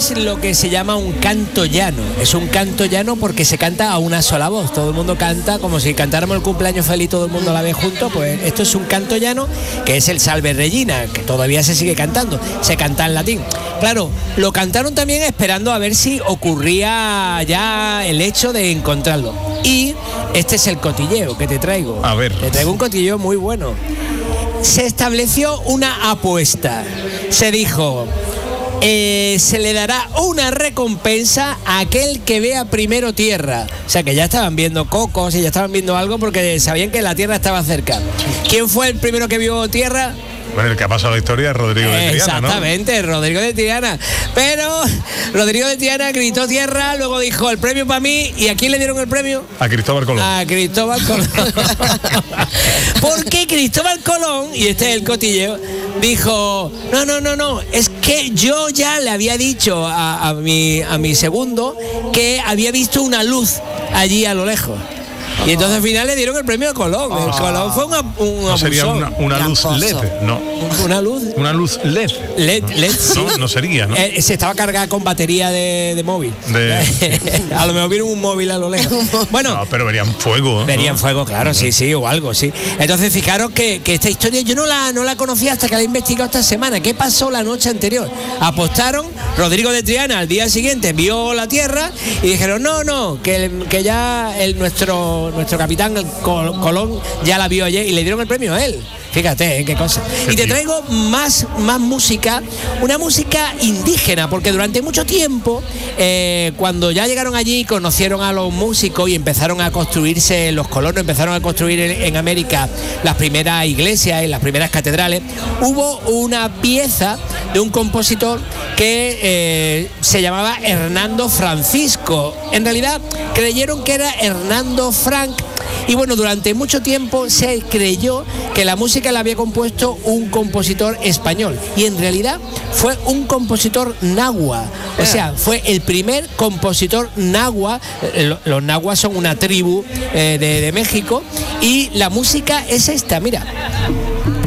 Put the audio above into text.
es lo que se llama un canto llano. Es un canto llano porque se canta a una sola voz. Todo el mundo canta como si cantáramos el cumpleaños feliz todo el mundo a la vez junto. Pues esto es un canto llano, que es el Salve Regina, que todavía se sigue cantando. Se canta en latín. Claro, lo cantaron también esperando a ver si ocurría ya el hecho de encontrarlo. Y este es el cotilleo que te traigo. A ver. Te traigo un cotilleo muy bueno. Se estableció una apuesta. Se dijo, se le dará una recompensa a aquel que vea primero tierra. O sea, que ya estaban viendo cocos y ya estaban viendo algo porque sabían que la tierra estaba cerca. ¿Quién fue el primero que vio tierra? Bueno, el que ha pasado la historia es Rodrigo de Triana, ¿no? Exactamente, Rodrigo de Triana. Pero Rodrigo de Triana gritó tierra, luego dijo el premio para mí. ¿Y a quién le dieron el premio? A Cristóbal Colón. A Cristóbal Colón. Porque Cristóbal Colón, y este es el cotilleo, dijo, no, es que yo ya le había dicho a mi segundo que había visto una luz allí a lo lejos. Y entonces al final le dieron el premio a Colón. El Colón fue un no sería una luz tramposo. LED, no. ¿Una luz? Una luz LED. LED, sí. No sería, ¿no? Se estaba cargada con batería de móvil. A lo mejor vino un móvil a lo lejos. Bueno, no, pero verían fuego. Verían fuego, claro, sí, o algo, sí. Entonces fijaros que esta historia yo no la conocía hasta que la he investigado esta semana. ¿Qué pasó la noche anterior? Apostaron, Rodrigo de Triana al día siguiente vio la tierra y dijeron, no, que ya nuestro capitán Colón ya la vio ayer y le dieron el premio a él. Fíjate, qué cosa. Y te traigo más música, una música indígena, porque durante mucho tiempo, cuando ya llegaron allí, conocieron a los músicos y empezaron a construirse, los colonos empezaron a construir en América las primeras iglesias y las primeras catedrales, hubo una pieza de un compositor que se llamaba Hernando Francisco. En realidad creyeron que era Hernando Frank. Y bueno, durante mucho tiempo se creyó que la música la había compuesto un compositor español. Y en realidad fue un compositor nahua. O sea, fue el primer compositor nahua. Los nahuas son una tribu de México. Y la música es esta, mira.